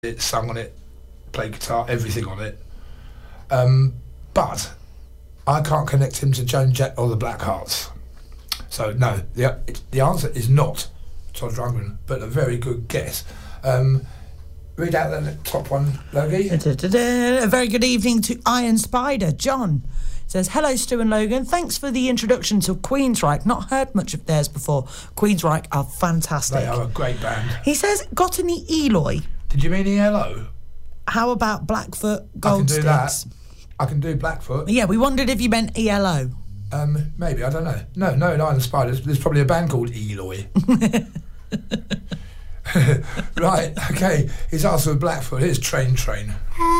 it, sung on it, played guitar, everything on it. But I can't connect him to Joan Jett or the Blackhearts. So no, the answer is not Todd Rundgren, but a very good guess. Read out the top one, Logie. A very good evening to Iron Spider. John says, hello Stu and Logan, thanks for the introduction to Queensryche. Not heard much of theirs before. Queensryche are fantastic. They are a great band. He says, got any Eloy? Did you mean ELO? How about Blackfoot Gold Sticks? That. I can do Blackfoot. Yeah, we wondered if you meant ELO. Maybe, I don't know. No, Iron Spider. There's probably a band called Eloy. Right, okay. He's asked for Blackfoot. Here's Train.